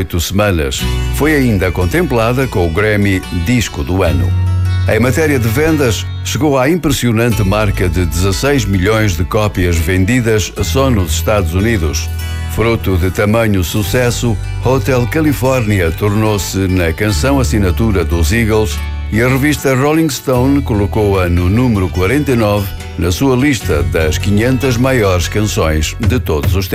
8 semanas. Foi ainda contemplada com o Grammy Disco do Ano. Em matéria de vendas, chegou à impressionante marca de 16 milhões de cópias vendidas só nos Estados Unidos. Fruto de tamanho sucesso, Hotel California tornou-se na canção assinatura dos Eagles e a revista Rolling Stone colocou-a no número 49 na sua lista das 500 maiores canções de todos os tempos.